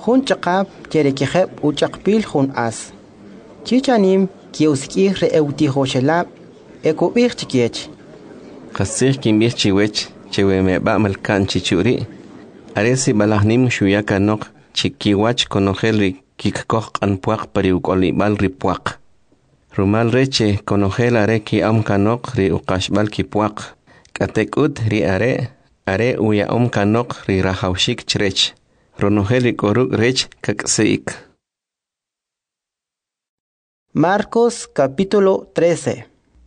Jun chaqab cherekejeb uchaqpil jun as. Chichanim kiuskih re euticoshelab ekubih chikiech. Qasih kimbih chiwech cheweme ba'mal kan chichuri. Aresi balahnim shuyakanok chikiwach konojel kikkoh qanpuaq pari uqolibal ripuaq. Rumal reche konojel are ki amkanok ri uqashbal kipuaq. Katekut ri are uya kanok ri rahawshik chrech. Ronojel koruk rech kakseik. Marcos capítulo 13.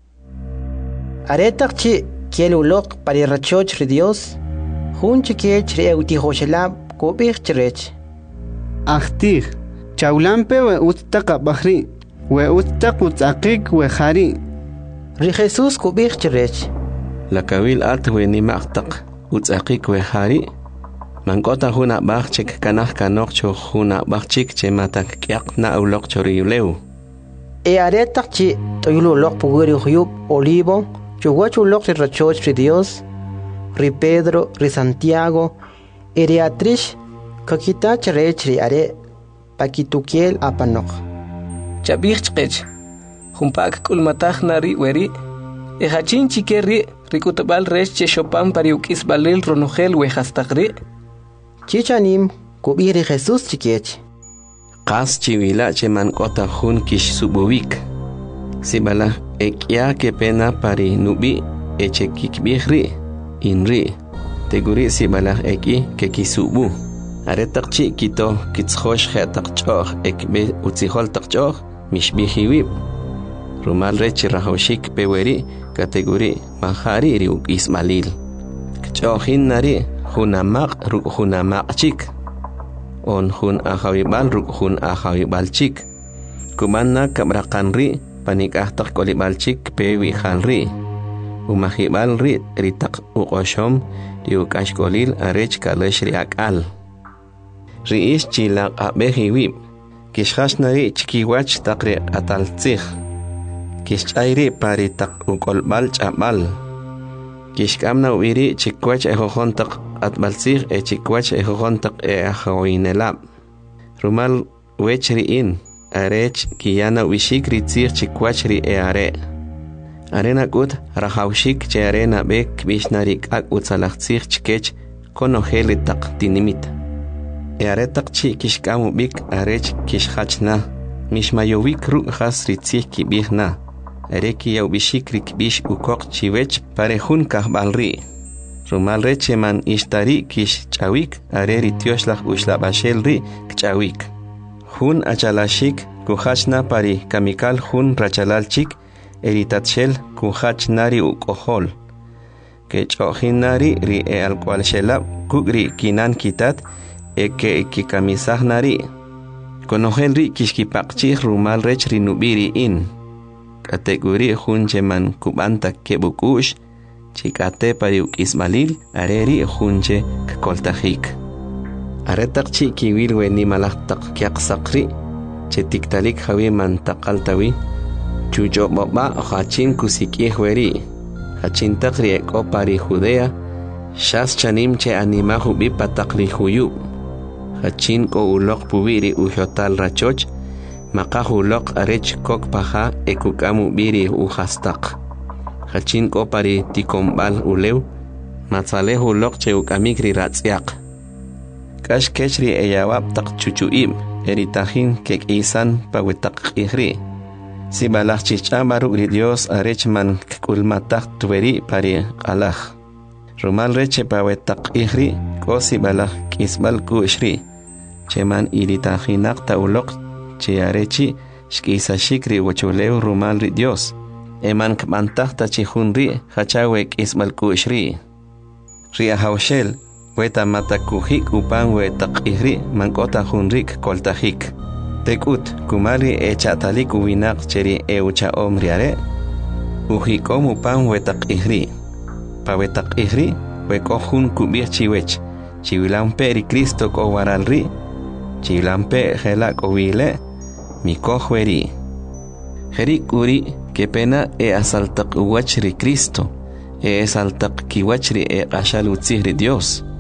Aretak chi kielulok pari rachoch ri Dios. Jun chikiech ri eutihoshelab kubih chrech. Achtih, chaulampe we ustaqa bahri, we ustaq utzaqik we khari. Ri Jesus kubih chrech. La kawil at we ni maqtaq utzaqik we khari. Mankota huna bachik kanah kanok cho huna bachik che matak kyak na ulok choriyuleu. E aretak chi toyululok puguri huyub olivo, chuguachulok ri rachoch ri Dios, ri Pedro, ri Santiago, e ri atrish kakita chrech ri are pakitukiel apanok. Chabich chqech, humpak kulmatah nari weri, e hachin chikeri rikutabal rech che chopan pariukis balil ronogel we hastagri. Chichanim kubiri Jesus chikiech. Qas chiwila che mankota hun kish subuvik. Sibala ekya ke pena pari nubi eche kikbihri inri. Teguri sibala eki ke kisubu. Aretak chi kito kitskhosh khetak choh ekbe utzihol tak choh mishbihiwib. Rumal rechi rahoshik peweri kategori mahari ri ismalil. Kchohin nari hunamaq ruk hunamaq chik. On hun ahawibal ruk hun ahawibal chik. Kumanna kabrakanri panikahtak kolibal chik pewi khalri. Umahibal ri ritak uqoshom riukash kolil arech kalesh riakal. Riish chilaq abehiwib. Kishhash nari chikiwach takri ataltzih. Kishchayri pari tak uqolbal chabal. Kishkamna uiri chikwach ejojontak atbalsig chikwach ejojontak ahawinelab. Rumal wechri in arech kiyana wishik ritzig chikwach ri are. Arena gut rahawshik che arena bek bishnarik ak utzalachzig chikech konojeli tak tinimit. Aretak chi kishkamu bik arech kishhachna mishmayowik ru has ritzig kibihna. Areki yaw bishikrik bish ukok chiwech parejun kahbalri. Rumal reche man ishtari kish chawik areri tioshlach ushlabashelri kchawik. Hun achalashik kuhachna pari kamikal hun rachalalchik eritatshel kuhachnari ukohol. Kechohinari ri alkwal shelab kugri kinan kitat eke kikamisahnari. Konohelri kishkipakchih rumal rech rinubiri in. Kategori hunche man kubanta kebukush chikate pariuk ismalil areri hunche kakoltajik. Aretak chi kiwil we ni malaktak kyak sakri che tiktalik hawi man takaltawi chujo baba hachin kusiki hueri hachin takri eko pari Judea shas chanim che anima hubi patakli huyu hachin ko ulok pubiri ujotal rachoch Makahulok arech kok paha ekukamu biri uhastak. Hachin ko pari tikombal ulew. Matzale hulok che ukamikri ratsiak. Kash kechri eyawab tak chuchuim. Eritahin kek isan pawetak ihri. Si balak chichabaruk ri Dios arech man kulmatak tuweri pari alach. Rumal reche pawetak ihri. Ko si balak kisbal ku ishri. Cheman iritahinak taulok. Che arechi shkisa shikri wachuleu rumal ri Dios. Eman kmantahta chihunri hachawek ismal kushri. Ri ahawshel weta matakuhik upan wetak ihri mankota hunrik koltajik. Tekut kumari echatalik uwinak cheri eucha omriare. Uhikom upan wetak ihri. Pa wetak ihri wekohun kubir chiwech. Chiwilampe ri Cristo ko waralri. Chilampe helak owile mi kohweri. Herik uri que pena asaltak uwachri Cristo asaltak kiwachri ashalutzihri Dios.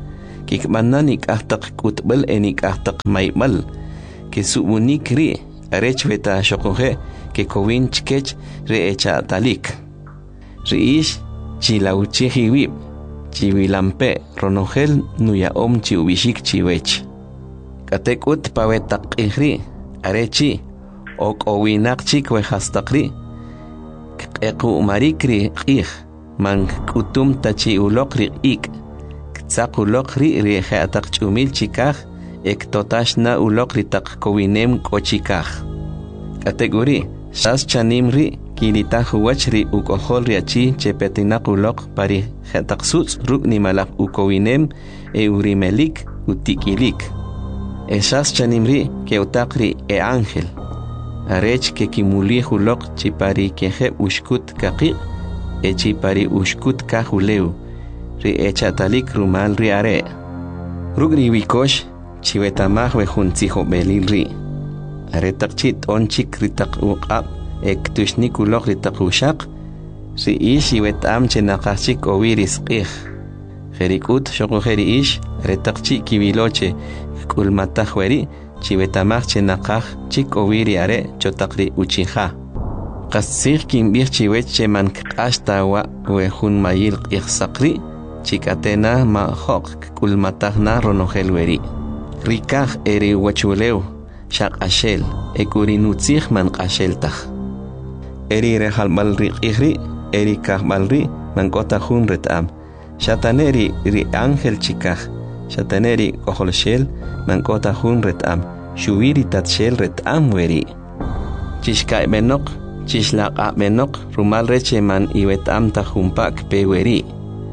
kikbanna nik'ajtaq k'utb'al nik'ajtaq mayb'al que subunik ri arech weta xoqoje que kowin chkech re echa'talik ri'ix chilawchijiwib chiwilampe ronojel nuya'om chiubixik chiwech k'atek'ut pawetaq q'ijri arechi ok'owinaq chik wejastaqri k'eq'u'marik ri q'ij man k'utum tachi uloq ri q'ik ktzaq uloq ri je'ataq ch'umil chikaj ektotash na uloq ri taq kowinem k'ochikaj k'atek'uri xas chanim ri kilitaj uwach ri uk'ojol ri achi chepetinaq uloq pari je'taq sutz ruk' nimalaj ukowinem urimelik utik'ilik xas chanim ri keutaq ri ángel arech que kimulij uloq chipari kejeb uxkut kaqiq chipari uxkut kajuleu ri echa'talik rumal ri are ruk' ri wikox chiwetamaj wejuntzijob'elil ri are taq chi t'on chik ri taq uq'ab' ektuxnik uloq ri taq uxaq ri'ix iwet'am chenaqaj chik owi ri sq'ij jerik'ut xoqoje ri'ix are taq chi kiwiloche k'ulmataj weri chiwetamaj chenaqaj chik owi ri are chotaq ri uchija qasij kinb'ij chiwech che man kq'axtawa wejun mayil q'ij saqri chik'atena ma'joq k'ulmataj na ronojel weri rikaj eri wachulew xaq'axel ekurinutzij man q'axeltaj eri rejalb'al ri q'ij ri eri kajb'al ri man k'ota jun ret'am xataneri ri ángel chikaj xataneri k'ojolxel man k'ota jun ret'am xuwi ri tatxel ret'am weri chixka'yb'enoq chixlaq'ab'enoq rumal reche man iwet'am taj junpak pe weri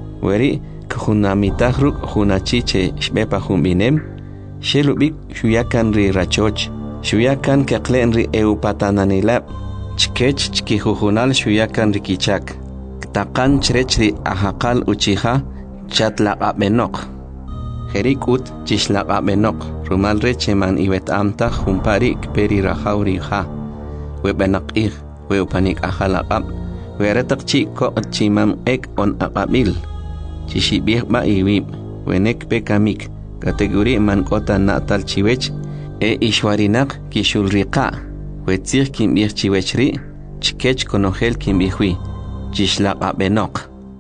kjunamitaj ruk' jun achi che xb'epa jun b'inem xelub'ik xuyakan ri rachoch xuyakan keqle'n ri eupatananilab' chkech chkijujunal xuyakan ri kichak ktaqan chrech ri ajaqal uchija chatlaq'ab'enoq jerik'ut chixlaq'ab'enoq rumal reche man iwet'am taj junpari kperi rajaw ri ja web'enaq q'ij weupanik ajalaq'ab' weretaq chi koq chimam ek on aq'ab'il chixib'ijb'a iwib' wenek pekamik kategori man k'ota na'tal chiwech ixwarinaq kixulriqa' wetzij kinb'ij chiwech ri chkech konojel kinb'ijwi chixlaq'ab'enoq.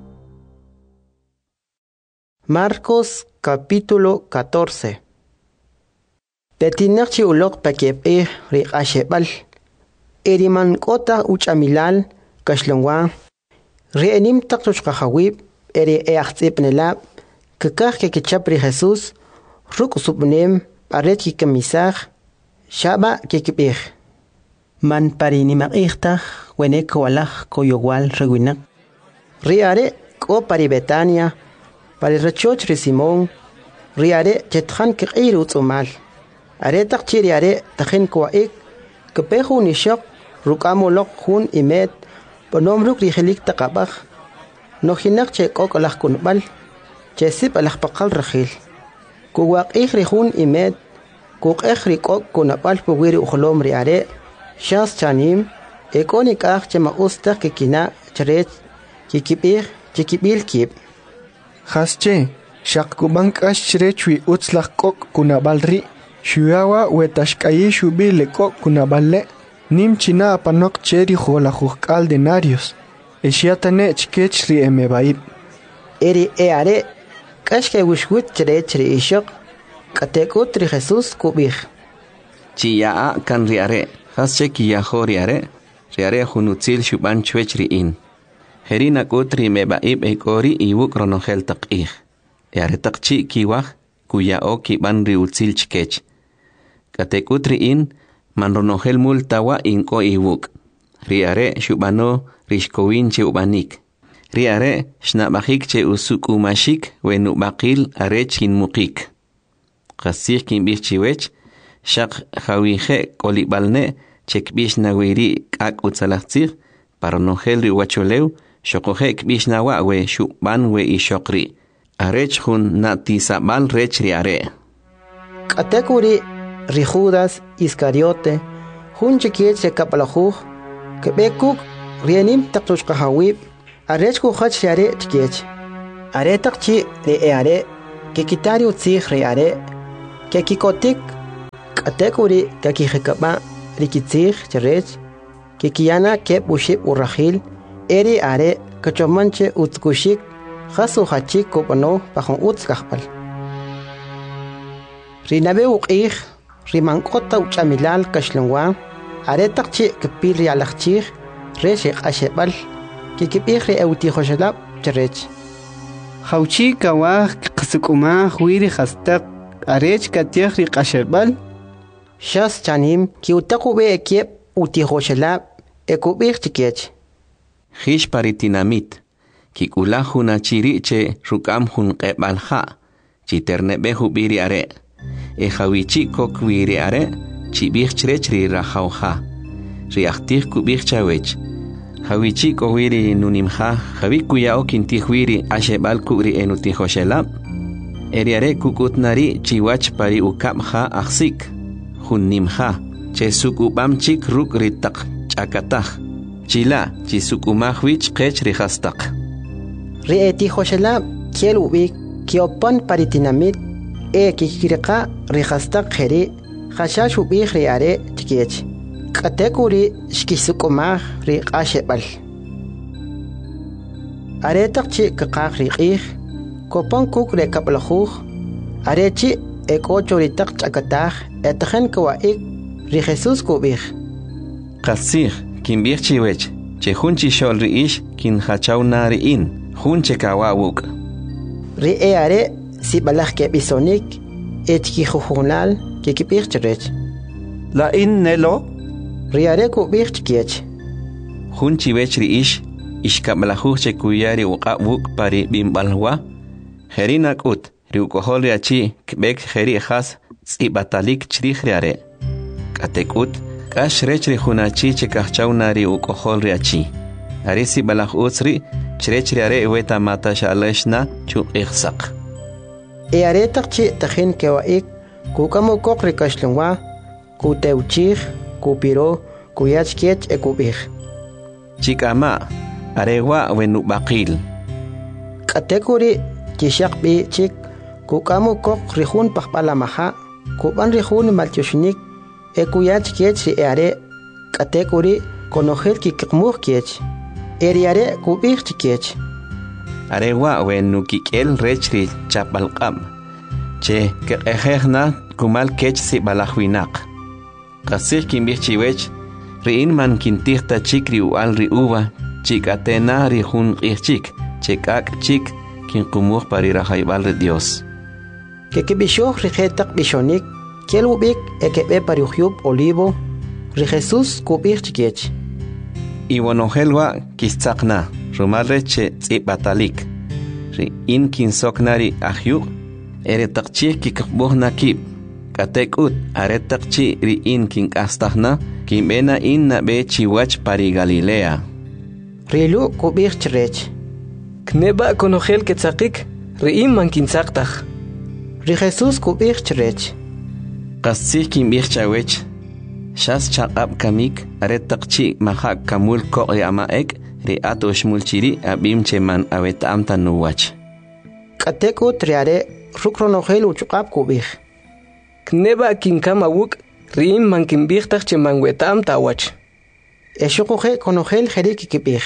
Marcos capítulo 14. Petinaq chi uloq pakeb'ej ri q'axeb'al eriman k'ota uch'amilal kaxlonwa ri enim taq tuchqajawib eri ajtz'ib'nelab' kikaj kekichap ri Jesús ruk' sub'nem b'aret kikamisaj xaba' kikb'ij man pari nimaq'ij taj wenek walaj koyowal ri winaq ri are k'o pari Betania pari rachoch ri Simón ri are chetjan kiq'iy ri utz'umal are taq chi ri are tajin kwa'ik kpe jun ixoq ruk'am uloq jun imet b'onom ruk' ri jilik taqab'aj nojinaq che k'ok' laj kunb'al che sib' laj paqal rajil kuwaq'ij ri jun imet kuq'ej ri k'ok' kunab'al puwi ri ujolom ri are xas chanim k'o nik'aj che ma'us taj kikina' cherech kikib'ij chikib'il kib' jasche xaq kub'an k'ax cherech wi utz laj k'ok' kunab'al ri' xuyawa wetaxk'ayi xub'il le k'ok' kunab'al le' nim china apanoq che ri jolajuj k'al denarios xiatane' chkech ri emeb'a'ib' eri are k'ax kewixwit cherech ri ixoq k'atek'ut ri Jesús kub'ij chiya'a kan ri are jas che kiyajo ri are jun utzil xub'an chwech ri'in jeri nak'ut ri meb'a'ib' k'o ri iwuk' ronojel taq q'ij are taq chi kiwaj kuya'o kib'an ri utzil chkech k'atek'ut ri'in man ronojel multawa ink'o iwuk' ri are xub'ano ri xkowin che ub'anik ri are xnab'ajik che usuk'umaxik wenub'aqil arech kinmuqik qasij kinb'ij chiwech xaq jawije' k'olib'alne' che kb'ix nawiri k'ak' utzalaj tzij paronojel ri wacholew xoqoje' kb'ix nawa' we xub'an we ixoq ri arech jun na'tisab'al rech ri are k'atek'uri ri Judas Iscariote jun chikiech che kab'lajuj keb'ek kuk' ri enim taq tuchqajawib' arech kujach ri are chkiech are taq chi ri are kikitari utzih ri are kikikotik katekuri kakijekaba rikitzih cherech kikiyana kep ushib urrahil eri are kachomanche utzkushik khasu hachik kopano pajon utz kahpal rinabe uqih rimankota uchamilal kashlangwa are takchi kpil rialachchih reshik ashebal kikibih ri eutijoshalab cherech Hauchi kawah qasukuma huiri khastak arech katiah ri qashebal shas chanim ki utaqube ekiep utijoshalab ekubih chikech Hish paritinamit kikula huna chiriche rukam hun qebalha chiternebe hubiri are e hawichi kokwiri are chibih chrechri rahauha riahtih kubih chawech hawichi kowiri nunimha hawikuya okintihwiri ashebal kuri enutihoshelab eriare kukutnari chiwach pari ukabha aksik hunnimha chesukubam chik ruk ritak chakatah chila chisukumahwich qech rihastak ri etijoshalab kiel ubik kiopan paritinamit kikirqa rihastak kheri khashash ubih ri are chikech katekuri shkisukumah ri qashebal are takchi kaqaq ri qih kopan kuk re kaplakhuj are chi ekochori tak chakatah etjen kwaik ri Jesus kubih qasih kinbih chiwech che hunchi shol riish kin hachaw nariin hunche kawawuk ri are si balaj ke bisonik etki khujunal ke kibih cherech la in nelo ri are kubih chkech hunchi wech riish ishkablahuj che kuyari uqawuk pari bimbalwa herina kut riukohol riachi kbek heri khas tsibatalik chrih riare katekut kash rechri hunachi che kahchawnari ukohol riachi arisi balaj utsri chrechri are weta mata shaleshna chu ikhsaq are takchi tahin kewaik kukamo kokri kashlungwa kuteuchih kupiro kuyachkech ekubih chikama arewa wenu baqil katekuri kishaqbi chik kukamo kok rihun paqpalamaha kuban rihun malchushnik ekuyachkech ri are katekuri konohel kikmuh kech eriare kubih chikech arewa wenu kikel rechri chapalqam che keqehna kumal kech si balahwinaq qasih kinbih chiwech riin man kintihta chikri ual ri uva chikatena ri hun qihchik chekak chik kinqumuh parira haybal de Dios kekibishoh ri khetak bishonik kelubik ekebe pariuhyub olivo ri Jesus kubih chikech iwonohelwa kistzaqna rumalre che tsibatalik ri in kinsoknari ahyu ere taqchih kikbuhna kib katekut are taqchi ri in kinkastahna kimbena in nabe chiwach pari Galilea rilu kubih chrech kneba konogel ketzaqik ri man kinsaqtaj ri Jesus kubih chrech qasih kimbih chawech shas chaqab kamik are taqchi mahak kamul ko amaek ri atosh mulchiri abim cheman awet amta nuwach katekut riare rukronogel uchqab kubih kneba kinkama wuk ri man kimbihtaj cheman wetam tawach eshuquje konogel jerik kibih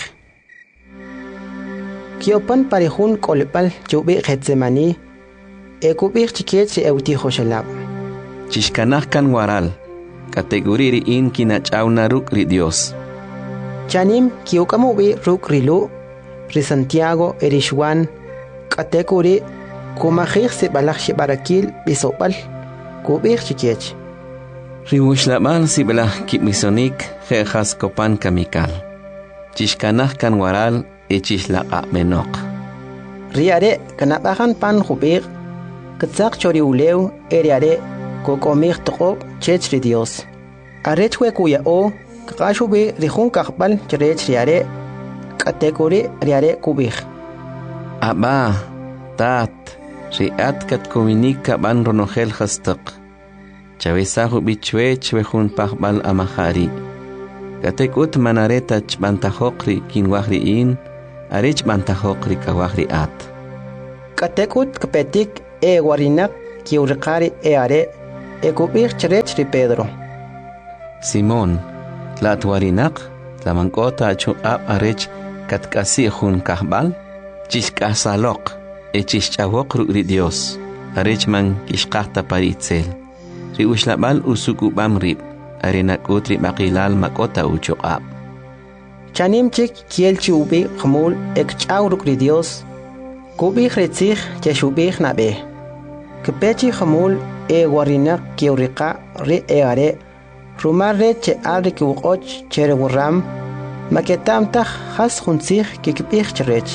kiopan parihun kolpal chubi Getsemani ekubih chikech eutijoshalab chishkanaj kan waral kategoriri in kinachawna ruk ri Dios chanim kiokamubi ruk rilu ri Santiago erishwan kategori kumajih se balaj barakil bisopal kubih chikech riwushlabal sibla kimisonik jejas kopan kamikal chishkanaj kan waral echishlaqa menok riare kanabajan pan jubir katzaq chori uleu eriare kokomir toqob chech ri Dios arechwe kuya o qashubi rihun kahbal cherech riare kategori riare kubih aba tat riat kat kominika ban ronogel khastaq chawesahu bichwe chwehun pahbal amahari katekut manareta chbantajokri kinwahri in arech bantajokri kawahri at katekut kapetik warinak kiurikari are ekubich cherech ri Pedro. Simón, la tuarinak, la mancota chu ab arech katkasi jun kahbal, chishkasalok, echishchawok ri Dios, arech man kishkahta paritzel. Ri ushlabal usukubam rib, arenak utri makilal makota uchuab. Chanim chik kielchi ubi khamul ekchawruk ri Dios, kubich retzich cheshubich nabe. Kepechi khamul warinak kiurika ri are, rumare che alri kiukoch chere wuram, maketam tach has hunzich kikibich cherech.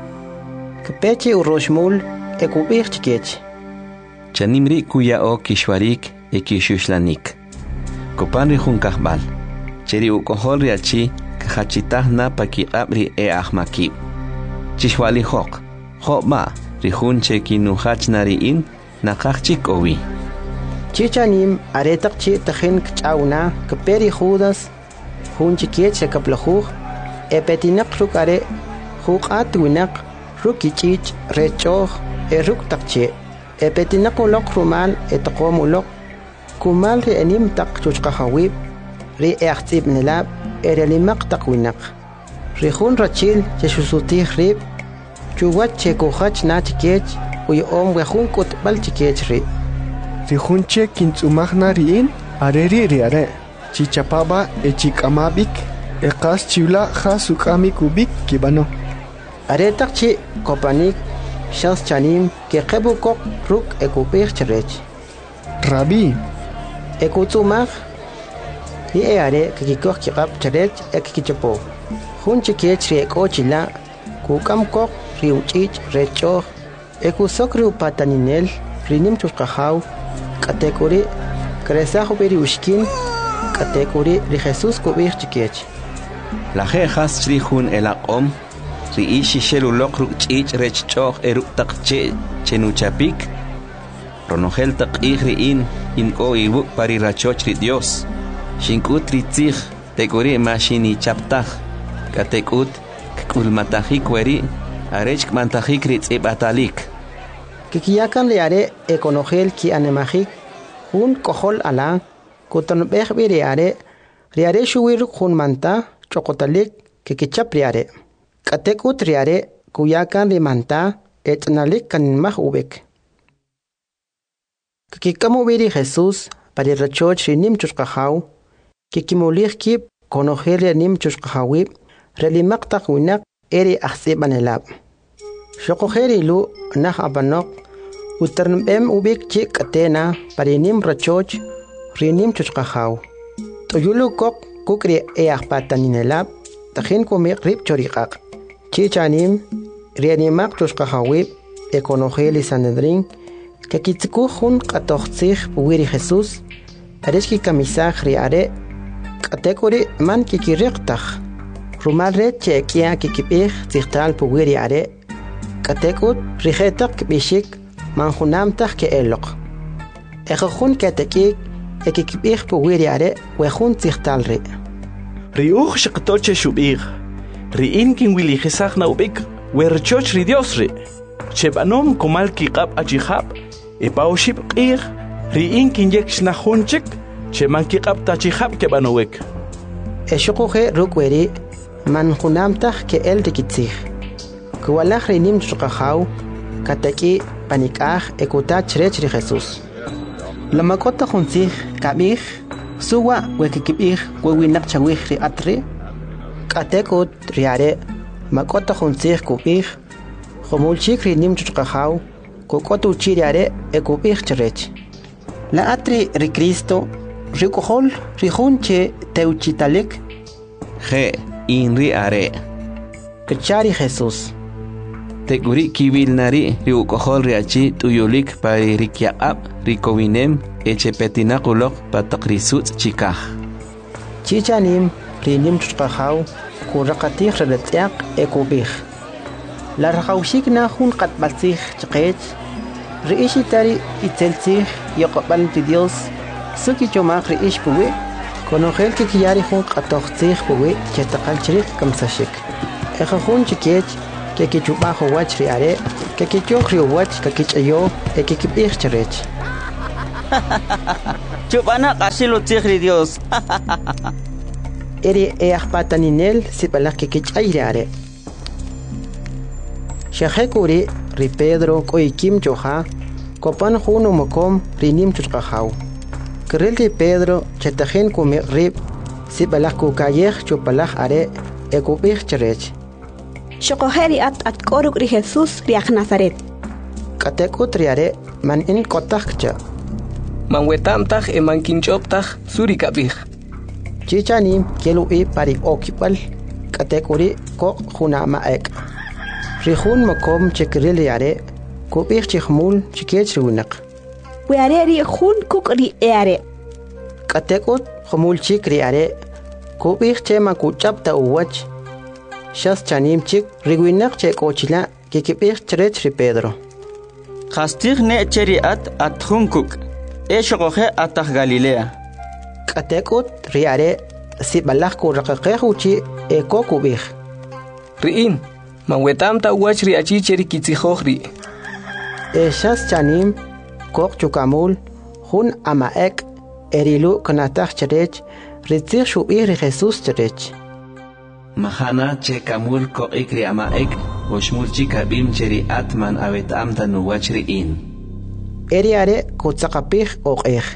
Kepechi uroshmul ekubich chikech. Chanimri kuya o kishwarik ekishuslanik. Kopanri jun kahbal. Cheri ukohol riachi kachitahna pakiabri ahmakib. Chishwali hok. Hokma rihun chekinuhachnariin nakachik owi. Chichanim aretak chi tahin kchauna keperi Judas hun chikiech kaplahu epetinak rukare hukat winak rukichich rechoh eruk takche epetinak ulok rumal etaqom ulok kumal ri anim tak chuchqahawib ri echtib nilab erelimak takwinak ri hun rachil chesutih rib chuwat chekuhach na chikech uy om wehun kut bal chikech ri Rijunche kintzumagna riin areri riare chichapaba echikamabik ekas chivla jasukami kubik kibano aretak chi kopanik shas chanim ke kebukok ruk ekupir cherech Rabi ekutzumag hi are kikikok kikap cherech ekikichapo hunche kech ri ekochila kukam kok riuchich recho ekusok riupataninel rinim chukahaw katekuri kresajo beri ushkin katekuri ri Jesus kubir chikech La jejas trihun elaqom ri ishi shelulok rukchich rechchoh eruk takche chenuchapik ronogel takih riin inko ibuk pari rachoch ri Dios shinkut ritzich tekuri mashini chaptaj katekut kulmatahik weri arech kmantajik ritz'ibatalik kikiyakan liare ekonogel ki anemajik hun kohol ala kuton behbi riare shuwir hun manta chokotalik kikichap riare katekut riare kuyakan rimanta etnalik kanmah ubek kikikamu biri Jesus pari rachoch rinim chushkahaw kikimulich kip konogel rinim chushkahawib relimak takwinak eri ahsibanelab shokogeri lu nah abanok uternbem ubik chik atena parinim rachoch rinim chushkahaw toyulu kok kukri eahpataninelab tahin kumik rib chorikak chichanim rianimak chushkahawib ekonogeli sanedrin kakitziku hun katochtzich puwiri Jesus areshki kamisaj riare katekuri man kikiriqtaj rumalre chekia kikipij tzihtal puwiri are katekut rijetak bishik manjunamtaj ke elok ejojun ketekik ekikipij puwiri are wejun tzihtal ri riuj shiqtoche shubig riin kin wili jesaj na ubik werchoch ri Dios ri chebanom komal kiqab achihab epaushib qig riin kin yekshna hunchik cheman kiqab tachihab kebanowek eshoqoje rukweri manjunamtaj ke el rikitzij kuwalaj rinim chuqahaw kataki panikaj ekutach rech ri Jesus lamakota juntzij kabij suwa wekikibij wewinak chawij ri atri katekut riare makota juntzij kubij jomulchik rinim chuqahaw kokotu chiriare ekubij cherech la atri ri Cristo rikohol rijunche teuchitalik je inri are kachari Jesus Teguri kibilnari riukohol riachi tuyulik pari rikiaab rikowinem echepetinakulok patakrisut chikaj chichanim rinim chuqahaw kuraqatij reletziaq ekubij la raqawshik na jun qatbaltzij chqech riishitari itzeltzij yoqbal ri Dios suki chomaq riish puwi konogel kikiyari jun qatojtzij puwi chetaqal chrik kamsashik ejajun chikech que kichubajo wach ri are que kichokri wach que kichayo que kibich cherech chupana qashilo tigri Dios eri pataninel sipalak que kichayre are Shahekuri ri Pedro koikim joha kopan juno mokom rinim chuchqahaw Kerel ri Pedro chetajen kume rib sipalak kukayej chupalak are ekubich cherech Shokoheri at koruk ri Jesus riak Nazaret Katekut riare man in kotakcha Man wetamtaj e man kinchoptaj suri kabij Chichanim kelu I pari okipal katekuri kok juna maek Rijun makom chekril yare kubich chikhmul chikech runak Weare ri jun kuk ri eare Katekut khmul chikri are kubich chema kuchapta uwach Shas chanim chik riguinak che kochila kikibich cherech ri Pedro Khastig ne cheri at hunkuk shokohe atah Galilea Katekut riare sibalak ku raqaqehuchi kokubich Riin man wetamta wach ri achi cheri kitzijohri Shas chanim kok chukamul hun amaek erilu kanatach cherech ritzich shubi ri Jesus cherech Mahana che kamul ko ikri amaek oshmul chikabim cheri atman avet amta nuwachri in Eriare kutzakapich oqej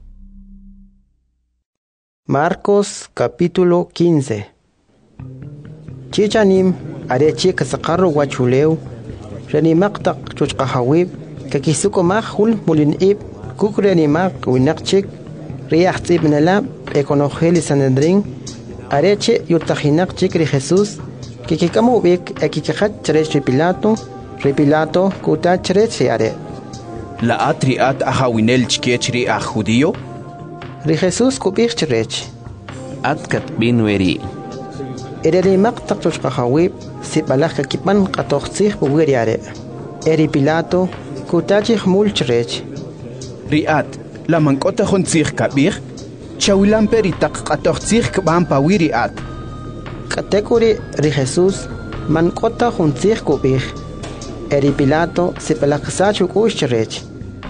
Marcos capítulo 15 Chichanim are chik sakarro wachuleu renimaktak chuchqahawib kakisukomaj hul mulinib kukrenimak winakchik riachtib nalab ekonogeli sanedrin areche yutajinak chikri Jesús kikikamovik ekikajat cherech Pilato kuta cherech are La atriat ahawinel chkechri a judío ri Jesús kubich cherech Atkat binweri Ereri maqtaq chuchqahawib sibalaj kakipan qatoqtzij buweri are Eri Pilato kutachij mul cherech Riat la mankota jontzig kabir chawilan peritaq qatoqtzig kban pawiri at Katekuri ri Jesús mankota juntzij kubich Eri Pilato sipalaqsach ukush cherech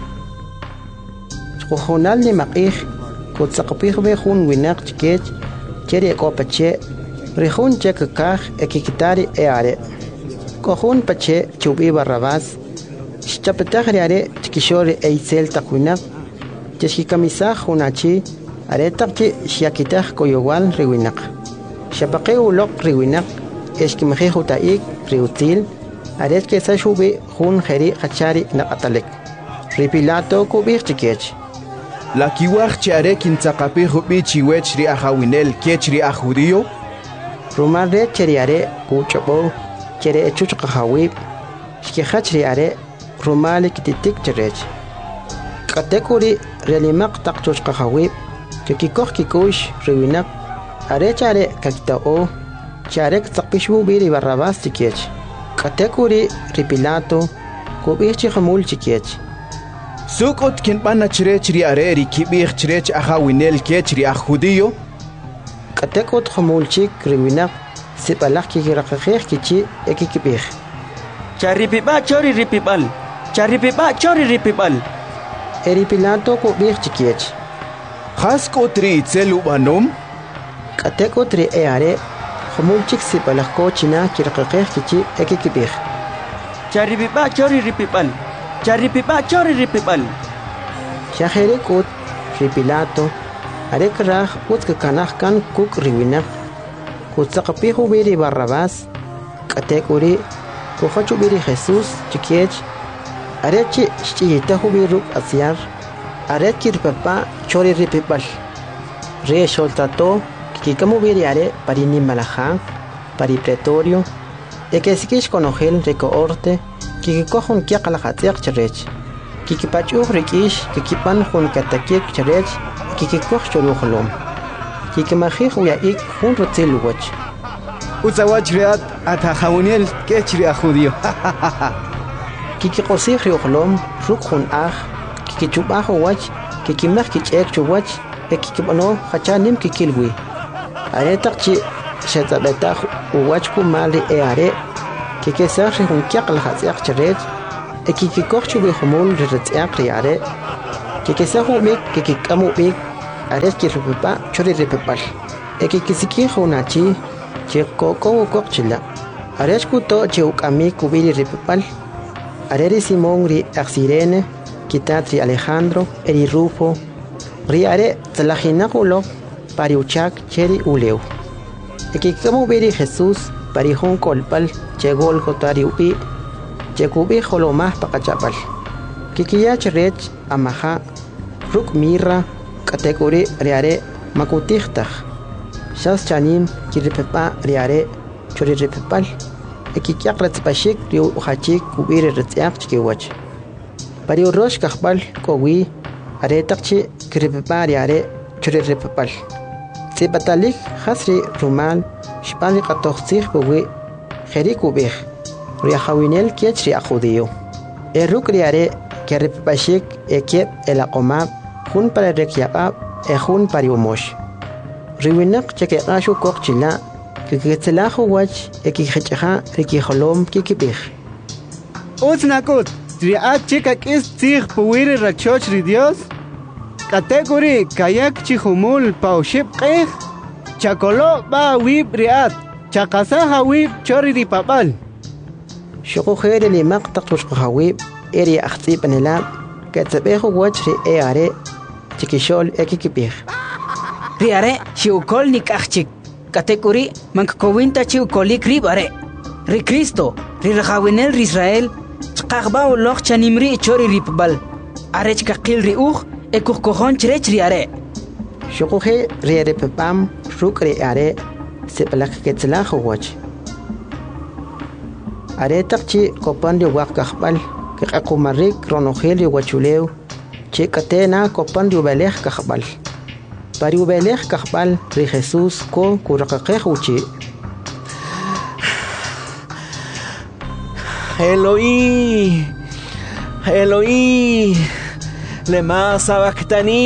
Chujunal ni maqij kutzaqpij be jun winak chkech cheri kopache Rijun chekakaj ekikitari eare Kohun pache chubi Barrabás Shchapetaj are chkishori eisel takwinak Cheshikamisaj hunachi aretakchi shiakitaj koyowal riwinak Shapaqe ulok riwinak eshkimje hutaik riutil aret que sa shubi jun jeri hachari naqatalek ri Pilato kubich chikech La kiwaj chare kintzaqapi hubi chiwech ri ahawinel kech ri a judío Rumare cheriare kuchobo chere chuchqahawib shkihach riare rumali kititik cherech Katekuri relimaq taqchuchqahawib kikikoh kikush riwinak arechare kakitao charek tsaqpishu biri Barrabás chikech Katekuri ri Pilato kubich chikhamul chikech Sukot kinpana cherech ri are ri kibich cherech ahawinel kech ri a judío Katekut khamulchik riwinak sipalak kikiraqaqej kichi ekikibij Charipipa chori ripipal Charipipa chori ripipal Eri Pilato kubich chikech Khasko tri itzelu banom Katekut ri eare khamulchik sipalak kochina kiraqaqej kichi ekikibij Charipipa chori ripipal Charipipa chori ripipal Shaherekut ri Pilato Arek raj utkakanaj kan kuk riwinak kutzaqapiju biri Barrabás katekuri kujachu biri Jesús chikech arechi chiyitahu biru asyar areki ripapa chori ripipal re soltato kikamu biri are parini malaja pari pretorio ekesikish konogel rekoorte kikikohun kiaqalajatsiaq cherech kikipachuj rikish kikipan jun katakik cherech kikikoh chorujlom kikimajij uyaik jun rutzil wach Utzawach riat atahawinel kech ri a judío kikikosij riujlom ruk jun aj kikichubaj wach kikimaj kich'ek chuwach ekikibano hachanim kikilwi aretaq chi xetz'abetaj uwach kumal ri eare que se un kiak la hatsiak cheret que cochu be humul retsiak riare que se humik que kamu bik ares que rupa chori repepal que siki hunachi che koko kokchila ares kuto che ukami kubiri repepal areri Simón ri Axirene Kitatri Alejandro eri Rufo riare tlajinakulo pariuchak cheri uleu que kamu biri Jesús parihon kolpal che Golgotha upi che kubi holomah pakachapal kikiya cherech amaha ruk mirra kategori riare makutihtah shas chanim kiripepa riare chori repepal ekikyak ratspashik riu hachik kubiri ratsak chkiwach pariu rosh kahbal kowi are takchi kiripepa riare chori repepal sepatalik hasri rumal shpani qatoxsih kowi kheri kubih riahawinel kiachri ajudio eruk riare keripashik ekep el aqomab hun para rekyaqab hun pariumosh riwinak cheke ashu kokchila kiketselahu wach ekikhechaha rikijolom kikibih Uznakut riat chikak is tzig puwiri rachoch ri Dios kategori kayak chihumul pauship qeh chakolo ba wib riat chakasaha wib chori ri papal شقو خير اللي مقطق رشق خويب إري أخطيب نلاب كتبيخ وجري إياري تكيشول إكي كبيخ رياري شيو كول نيك أخشيك كاتيكوري منك كوينتا شيو كوليك ريباري ري كريستو ري رخاوينيل ري إسرائيل تقاقباو لوخ چانيمري چوري ريببال أريج كقيل ري أوخ إكوخ كوخون چريچ رياري شقو خير رياري ببام روك رياري سيبلاك كتلاخ وجه aretak chi kopan dio wak kahbal ke akumarik ronogel dio wachuleu chi katena kopan dio belej kahbal pariu belej kahbal ri Jesus ko kurakakeh uchi Eloi Eloi lema sabactani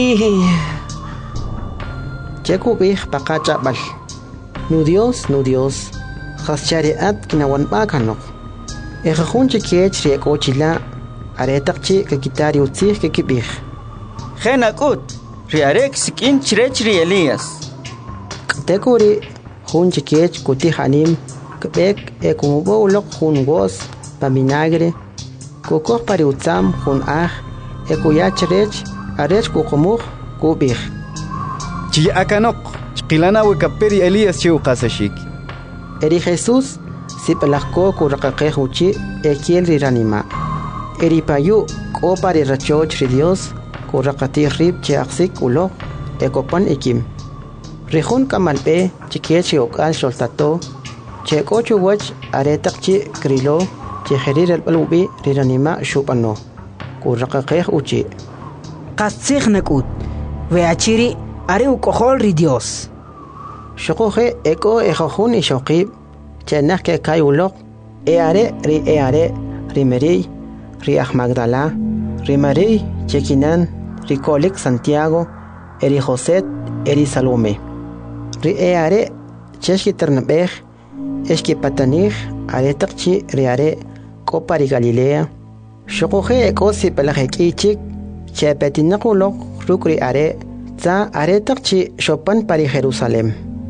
chekubih pakacha bal nu Dios khashariat kinawan bakanok Ejajun chikiech riekochila aretakchi kakitari utzih kekibih. Genakut riarek sikin chirechri Elías. Kategori jun chikiech kutihanim kebek ekumubo ulok jun gos paminagre kokoh pariutzam jun ekuya chirech arech kukumuk kubih. Chi akanok chqilana wekaperi Elías chiu qasashik. Eri Jesús sipalakko kurakakeh uchi ekiel riranima eripayu kopari rachoch ri Dios kurakati rib che aksik ulo ekopan ekim rihun kamalpe chikechi okal soltato che kochu wach aretakchi krilo che herir el balubi riranima shupano kurakakeh uchi qasig nakut weachiri are ukohol ri Dios shokohe eko ejojun ishokib Chenah ke kayulok eare ri Mary ri Magdala ri Mary chekinan ri Kolik Santiago eri José eri Salome ri eare cheshki ternabeh eski patanich are takchi ri are kopa ri Galilea shokohe ekosi pelajekichik chepetinakulok rukri are za are takchi shopan pari Jerusalem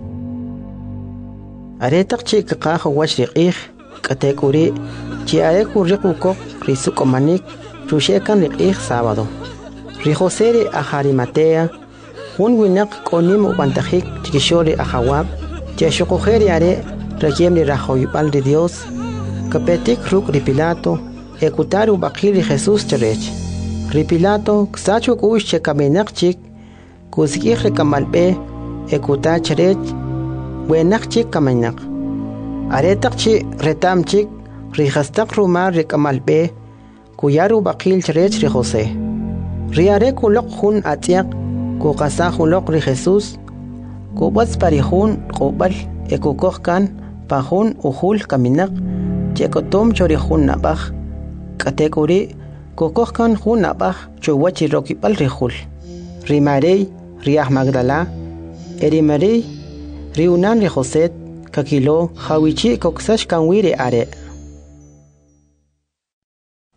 aretak chi kaqajo wachriqih katekuri chi areku riquko risuko manik rushekan riqih sábado ri José ri Arimatea un winak konim ubantajik chikishori ajawab che shokojeri are rekiem ri rajoypal de Dios kapetik ruk ri Pilato ekutaru bakil ri Jesús cherech ri Pilato ksachu kush che kamenak chik kusikih rekamalpe ekuta cherech Buenak chik kamanak. Aretak chi retam chik rihastak rumar rikamalpe kuyaru bakil cherech ri José. Riare kulok hun atiak kukasa hulok ri Jesús kubats parihun kubal ekukohkan pahun uhul kaminak chekotom chorihun nabaj kategori kukohkan hun nabaj chuwachi rokipal rihul. Rimarei riah Magdala erimarei Riunan ri José kakilo hawichi koksash kanwiri are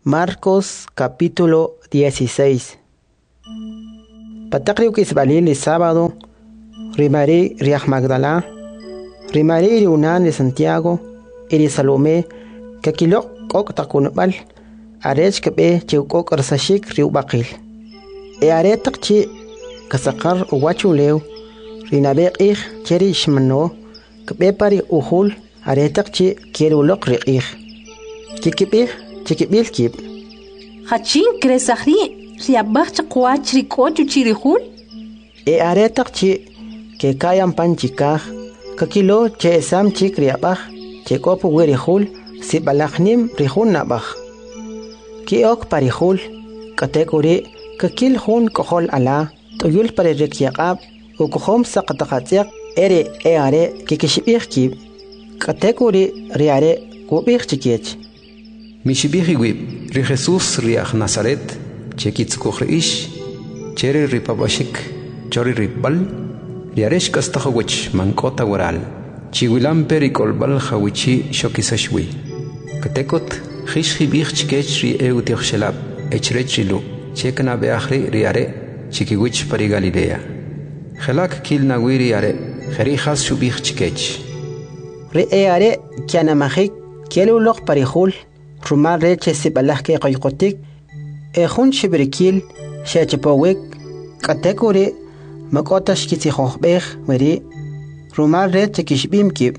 Marcos capítulo 16. Patakriu Kisbalil sábado, Rimari Riach Magdala, Rimari Riunan de Santiago, Iri Salomé, Kakilo Kok Takunbal, Arech Kabe Chukok Arsashik Riu Bakil. E Aretak Chi Kasakar Uwachuleu, Rinabe Ich Cheri Shmano, Kabe Pari Uhul, Aretak Chi Kirulok Rikih. Kikibih, Chikibil Kib. Hachin Kresahri, Riabach Chakwach Rikochu Chirihul? E Aretak Chi, que Kayam Panchikah, Kakilo Che Sam Chik Riabach, Che Kopu Wirihul, Sibalachnim Rihun Nabach. Kiok Parihul, Kategori, Kakil Hun Kohol Ala, Toyul Paririkiakab, Ukuhom Sakatakatsiak, Ere Eare, Kikishibir Kib. Kategori Riare, Kubir Chikich. Mishibihigwib, Ri Jesús Riach Nazaret, Chekitzkuchriish, Cheri Ripabashik, Chori Ripbal, Riaresh Kastahawich, Mankota Waral, Chiwilam Perikolbal Hawichi Shokisashwi. Katekot, Hishibich Chikechri Eutiochshelab, Echrechilu, Chekana Beachri Riare, Chikiwich Parigalidea. Helak Kilna Wiriare, Herihas Shubich Chikech. Reare, Kianamahik, Kielulok Parihul. Rumar reche sibalah ke qayqotik ehun shibrikil shachpawek kategori makotash kiti khokhbeh meri rumar reche kishbim kib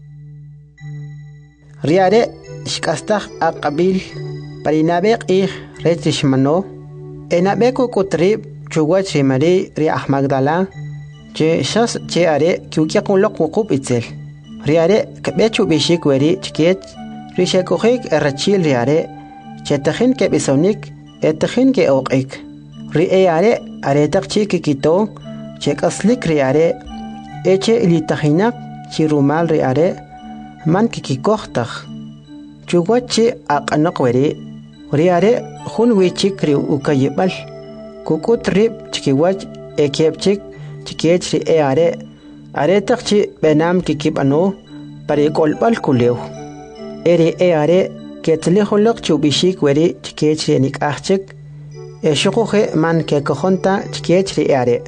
riare shkastah aqabil parinabek ih reche shmano enabeko kotrib chugwa chemari ri ahmagdala che shas che are kyukyaqun loqub itzel riare kabechu bishik weri chket Rishakojik Rachil Riare, Chetachin ke Bisonik, Etachin ke Oqik. Riare, Aretak Chikito, Chekaslik Riare, Eche Ilitahinak, Chirumal Riare, Man Kikikochtach. Chuguachi Akanakweri, Riare, Hunwichik Riu Ukayibal, Kukut Rib, Chikiwach, Ekepchik, Chikech Riare, Aretak Chi Benam Kikibano, Parikolbal Kuleu. Eri eare que tlejolok chubishik weri chikechri nik achik e shokoje man ke kojonta chikechri eare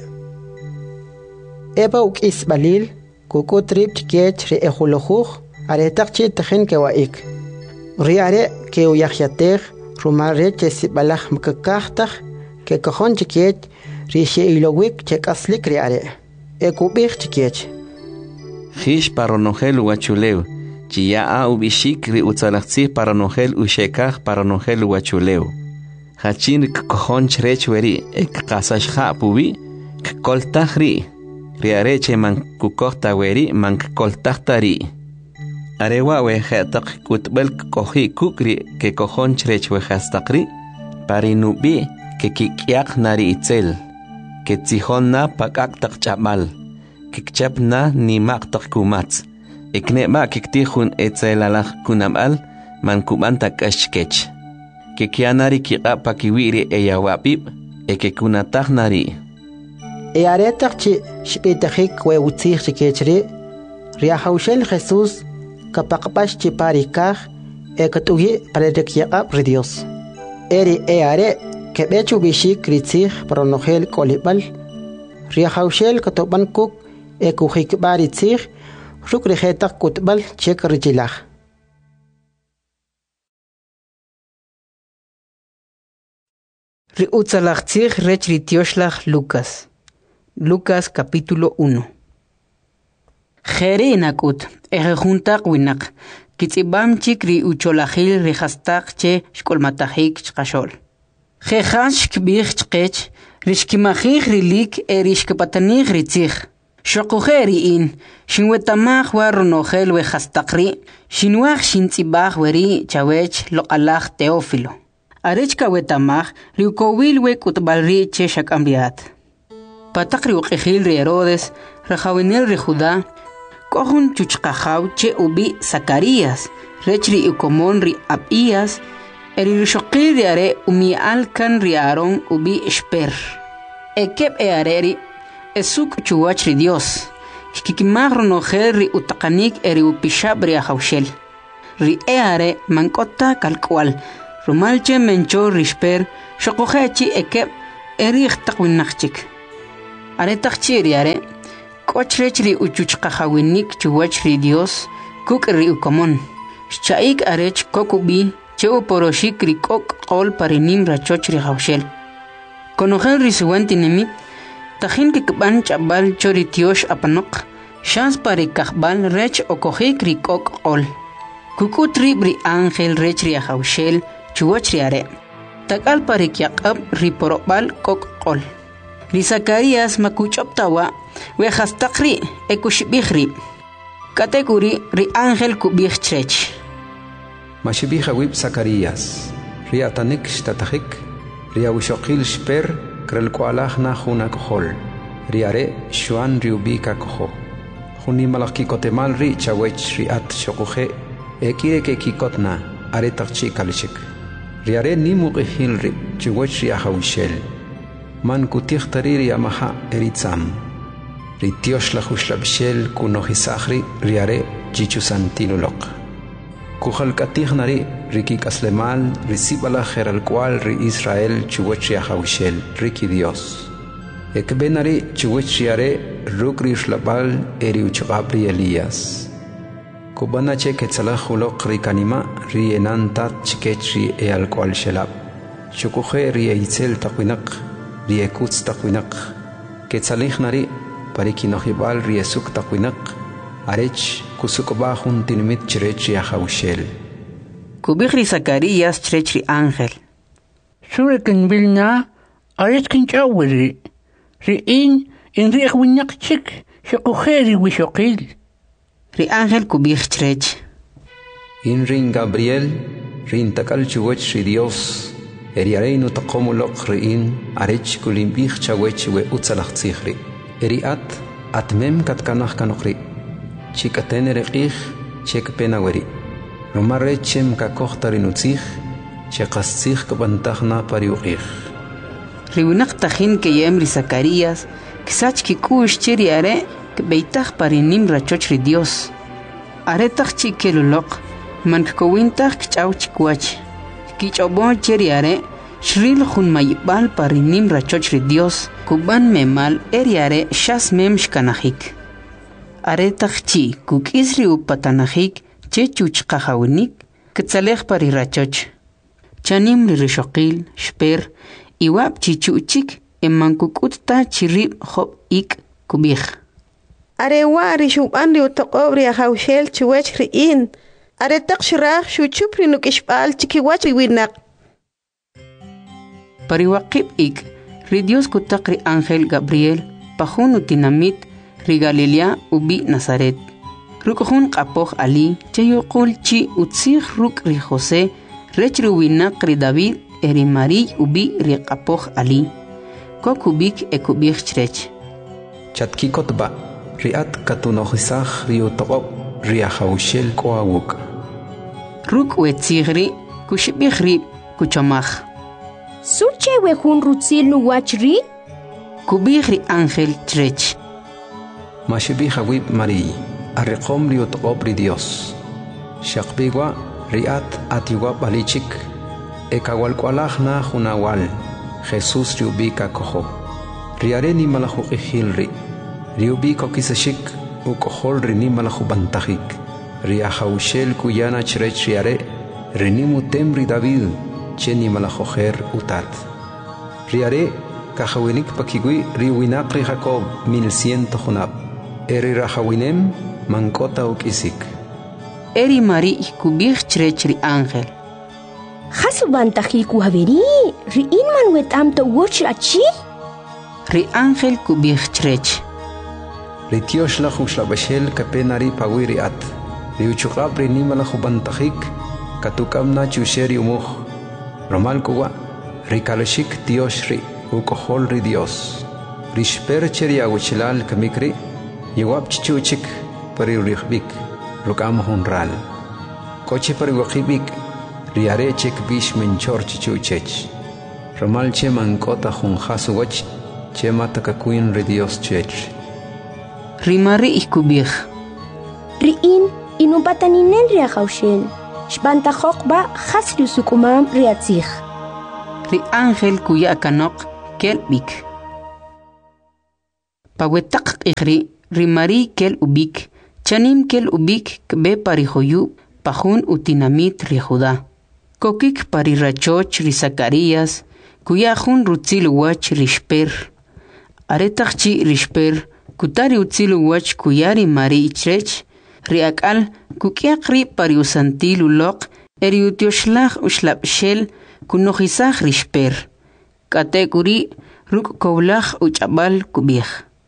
eba ukis balil kukutrip chikechri ejolojuj aretakchi tajen ke waik riare ke uyahyater rumare che sibalaj mkakajtaj ke kojon chikech rishe ilowik chekaslik riare ekubich chikech Hish paronogel wachuleu Chia ubishik ri utzalachzi paranogel ushekaj paranogel wachuleu. Hachin kkojon chrechweri ek kasashja pubi kkoltajri. Riareche man kukohta weri man kkoltajtari. Arewa wejetak kutbel koji kukri ke kojon chrechwejastaqri parinubi ke kikyak nari itzel. Ke tzihonna pakaktak chamal. Kikchapna ni maktak kumatz. Ekneba kiktihun etzelalaj kunamal man kubanta kashkech. Kekianari kiqapa kiwiri eyawapib ekekunatahnari. Earetak chi shpitajik we utzih chikechri riahaushel Jesús kapaqpash chi parikaj ekatugi parerekyaqab ridios. Eri eare kebechu bishik ritzih paronogel kolibal riahaushel katobankuk ekujikbar itzih Rukrihetak kutbal chek richilah. Riutzalachtzig rech ritioslach Lucas. Lucas capítulo 1. Jere nakut, ejejuntak winak, kitzibam chik riucholahil rihastak che shkolmatahik chkashol. Jejash kbich chkech, rishkimahik rilik erishkapatanig ritzig. Shokujeriin, shinwetamach waronogel wejastakri, shinwach shintzibach weri chawech loqalach Teófilo. Arechka wetamach riukowil wekutbalri che shakambiat. Patakri uqejil ri Herodes, rajawinel ri Judá, kohun chuchkajaw che ubi Zacarías, rechri ukomon ri Abías, eri rishokil ri are umi alkan ri Aarón ubi Esper. Ekep eareri, Esuk chuwach ri Dios. Xkikimagro nogel ri utakanik eri upishab ri ahawshel. Ri eare mankota kalkwal. Rumalche mencho risper, shokohechi ekep, erich takwinachchik. Are takchiri are, kochrechri uchuchkahawinik chuwachri Dios, kukri ukomon. Shaik arech kokubi, cheu poroshik rikok ol parinim rachochri haushel. Konogel risuanti nemit, tajin kikban chabal choritiosh apanok, shans pari kahbal rech okojik rikok ol. Kukutri bri ángel rechri haushel, chuwachri are. Takal pari kyakab riporobal kok ol. Rizakarías makuchoptawa, wejastakri ekushibihri. Kategori ri ángel kubih chrech. Mashibija wib Zacarías, ria tanik shtatajik, ria wishokil shper, krelkualaj na juna kohol, riare shuan riubika koho. Juni malakikotemal ri chawech riat shokuje, ekire ke kikotna, are takchi kalishik. Riare nimukihil ri, chuwech riahawishel. Man kutich tariri amaha eritzam. Ritiosh la jushlabshel kunohisahri riare chichusantinulok. Kujalkatihnari riki kaslemal risibala geral cual ri Israel chuwechria haushel riki Dios. Ekbenari chuwechiare rukri shlabal eri uchabri Elías. Kubana che ketzalahulok rikanima ri enantat chikechri e al cual shelab. Shukuje ri eitzel takwinak ri ekutz takwinak. Ketzalihnari parikinohibal ri esuk takwinak. Arech kusukoba juntinimit chrechi ahaushel. Kubihri Zacarías chrecri ángel. Surikin vilna, arech kinchawiri. Riin in riewinyak chik, shokujeri wishokil. Ri ángel kubih chrech. In rin Gabriel, rin takal chuwech ri Dios. Eriareinu takomulok riin, arech kulimbih chawech we utzalachzichri. Eriat, atmem katkanach kanokri. Chikaten reqih, chek penaweri. Romare chem kakohtarinuzich, chekastzich kabantachna pariuqih. Riunak tajin que yemri Zacarías, kisach kikush chiri are, que beitach parinim rachochri Dios. Are tach chikelulok, man kowintach kchaw chikwach. Kichobon chiri are, shril jun mayibal parinim rachochri Dios, kuban memal eriare shas mem shkanahik. Are tachchi kuk isri upatanahik che chuchqahawinik ketzalej pari rachoch. Chanim rishokil shper iwab chichuchik emankukutta chirib hop ik kubih. Are wa rishuban riutaqobri ahawshel chuwech riin. Are taqshirah shuchupri nukishbal chikiwach riwinak. Pariwaqib ik ridios kutakri ángel Gabriel pajun utinamit ri Galilea ubi Nazaret. Rukohun qapoh ali chayuqul chi utzih ruk ri José rech ruwinak ri David eri Mari ubi ri qapoh ali. Kokubik ekubih chrech. Chatkikotba riat katunohisach ri utoqob ri ahaushel koawuk. Ruk wetzigri kushibih ri kuchamach. Surche wehun rutzil nuwachri? Kubih ri ángel chrech. Mashibija wib Mari, arreqom ri utoqob ri Dios. Shaqbigwa riat atiwab alichik, ekawalkualajna junawal, Jesús riubika koho. Riare ni malajuqihilri, riubiko kisashik, ukohol rini malajubantajik. Riahaushel kuyana chrech riare, rinimutem ri David, cheni malajoher utat. Riare, kahawinik pakigui riwinakri Jacob 1100 junab. Eri rahawinem mankota ukisik. Eri Mari kubih chrech ri ángel. Hasubantaji kuhaveri, riin manwet amto woch achi? Ri ángel kubih chrech. Ritiosh la jushlabashel kapenari pawiri at. Riuchukab rinima la jubantajik, katukam na chusheri umuj. Romal kuwa, rikalashik Dios ri, ukohol ri Dios. Rishper cheri aguchilal kamikri, Yewab chichuchik pari rihbik, rukam honral. Koche pari wakibik, riare chek bish menchor chichuchech. Ramal che mankota honjasuwach, che matakakuin ri Dios chech. Rimari ikubih. Riin, inupataninen riahaushel. Shbantajok ba hasriu sukumam riatzich. Ri ángel kuya kanok kel bik. Pawetak ikri ri mari kel ubik. Chanim kel ubik kbe parijoyu pajun utinamit ri Judá. Kokik pari rachoch ri Zacarías kuya jun rutzil wach ri shper. Aretakchi ri shper kutari utzil wach kuyari mari ichrech ri akal kukiakri pari usantil ulok eri utioshlach ushlapshel kunojisach ri shper. Katekuri ruk koblach uchabal kubich.